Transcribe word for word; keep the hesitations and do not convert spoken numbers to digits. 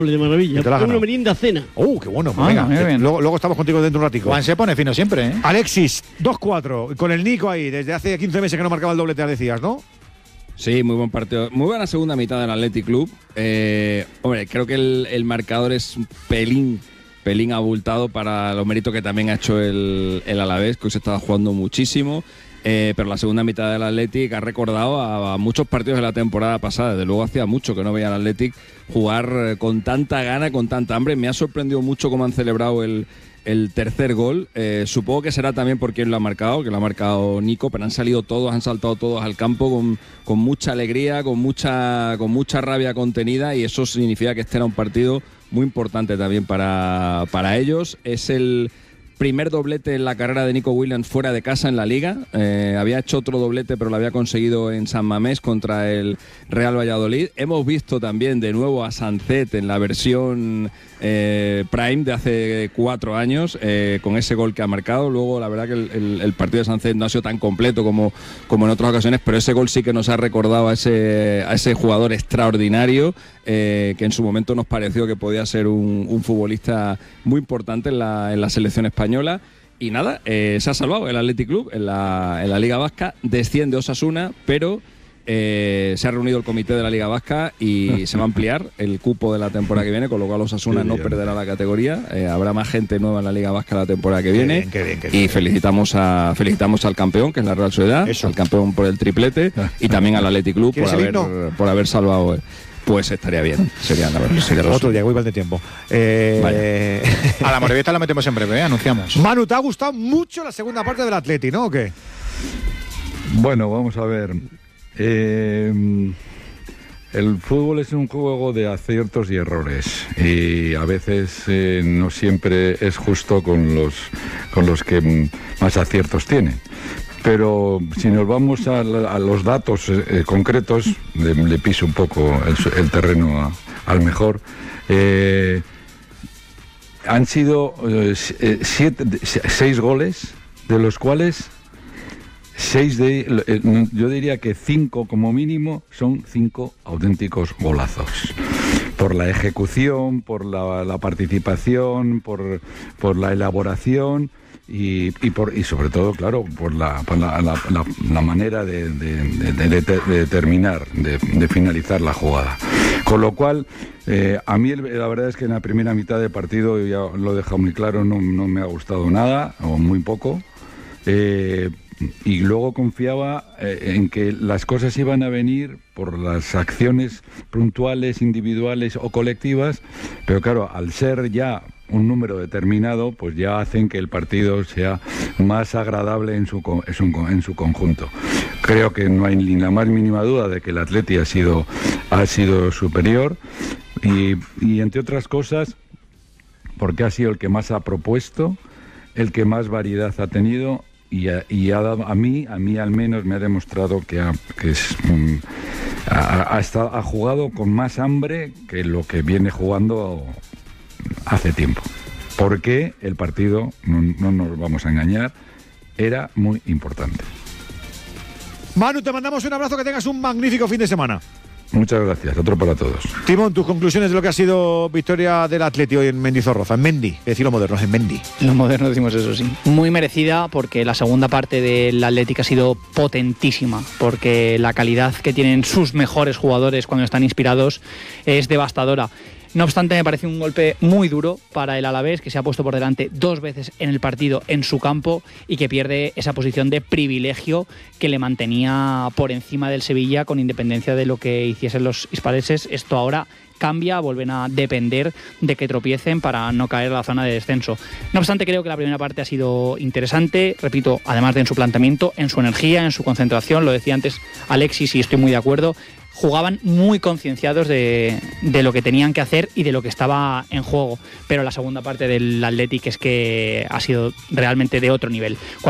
De maravilla, una merienda cena. ¡Uh, qué bueno! Pues ah, venga, luego, luego estamos contigo dentro de un ratico. Juan se pone fino siempre, ¿eh? Alexis, dos cuatro, con el Nico ahí, desde hace quince meses que no marcaba el doblete, decías, ¿no? Sí, muy buen partido. Muy buena segunda mitad del Athletic Club. Eh, hombre, creo que el, el marcador es un pelín, pelín abultado para los méritos que también ha hecho el, el Alavés, que hoy se estaba jugando muchísimo. Eh, pero la segunda mitad del Athletic ha recordado a, a muchos partidos de la temporada pasada. Desde luego hacía mucho que no veía al Athletic jugar con tanta gana, con tanta hambre. Me ha sorprendido mucho cómo han celebrado el, el tercer gol. Eh, supongo que será también por quien lo ha marcado, que lo ha marcado Nico, pero han salido todos, han saltado todos al campo con, con mucha alegría, con mucha, con mucha rabia contenida, y eso significa que este era un partido muy importante también para, para ellos. Es el primer doblete en la carrera de Nico Williams fuera de casa en la Liga. Eh, había hecho otro doblete, pero lo había conseguido en San Mamés contra el Real Valladolid. Hemos visto también de nuevo a Sancet en la versión eh, Prime de hace cuatro años, eh, con ese gol que ha marcado. Luego, la verdad que el, el, el partido de Sancet no ha sido tan completo como, como en otras ocasiones, pero ese gol sí que nos ha recordado a ese, a ese jugador extraordinario, eh, que en su momento nos pareció que podía ser un, un futbolista muy importante en la, en la selección española. Y nada, eh, se ha salvado el Athletic Club en la, en la Liga Vasca, desciende Osasuna, pero eh, se ha reunido el comité de la Liga Vasca y se va a ampliar el cupo de la temporada que viene, con lo cual Osasuna no perderá la categoría. Eh, habrá más gente nueva en la Liga Vasca la temporada que viene. Qué bien, qué bien, qué bien. Y felicitamos a felicitamos al campeón, que es la Real Sociedad, Eso. al campeón por el triplete, y también al Athletic Club por haber, por haber salvado. Pues estaría bien, sería la verdad. Sería Otro día, igual de tiempo. Eh... A la Morevieta la metemos en breve, ¿eh? Anunciamos. Manu, ¿te ha gustado mucho la segunda parte del Atleti, no? ¿O qué? Bueno, vamos a ver. Eh, el fútbol es un juego de aciertos y errores, y a veces eh, no siempre es justo con los, con los que más aciertos tienen. Pero si nos vamos a, a los datos eh, concretos, le, le piso un poco el, el terreno a, al mejor. Eh, han sido eh, siete, seis goles, de los cuales seis de, eh, yo diría que cinco como mínimo son cinco auténticos golazos. Por la ejecución, por la, la participación, por, por la elaboración. Y, y, por, y sobre todo, claro, por la, por la, la, la, la manera de, de, de, de, de terminar, de, de finalizar la jugada. Con lo cual, eh, a mí la verdad es que en la primera mitad del partido, ya lo he dejado muy claro, no, no me ha gustado nada, o muy poco. Eh, y luego confiaba eh, en que las cosas iban a venir por las acciones puntuales, individuales o colectivas, pero claro, al ser ya un número determinado, pues ya hacen que el partido sea más agradable en su, en su, en su conjunto. Creo que no hay ni la más mínima duda de que el Atleti ha sido, ha sido superior, y, y entre otras cosas, porque ha sido el que más ha propuesto, el que más variedad ha tenido, y ha, y ha dado, a mí, a mí al menos me ha demostrado que ha, que es, mm, ha, ha, estado, ha jugado con más hambre que lo que viene jugando hace tiempo, porque el partido, no, no nos vamos a engañar, era muy importante. Manu, te mandamos un abrazo, que tengas un magnífico fin de semana. Muchas gracias, otro para todos. Timón, tus conclusiones de lo que ha sido victoria del Atleti hoy en Mendizorroza, en Mendy, decir lo moderno, en Mendy. Lo moderno decimos eso, sí. Muy merecida, porque la segunda parte del Atlético ha sido potentísima, porque la calidad que tienen sus mejores jugadores cuando están inspirados es devastadora. No obstante, me parece un golpe muy duro para el Alavés, que se ha puesto por delante dos veces en el partido en su campo y que pierde esa posición de privilegio que le mantenía por encima del Sevilla, con independencia de lo que hiciesen los hispalenses. Esto ahora cambia, vuelven a depender de que tropiecen para no caer a la zona de descenso. No obstante, creo que la primera parte ha sido interesante, repito, además de en su planteamiento, en su energía, en su concentración. Lo decía antes Alexis y estoy muy de acuerdo. Jugaban muy concienciados de, de lo que tenían que hacer y de lo que estaba en juego, pero la segunda parte del Athletic es que ha sido realmente de otro nivel.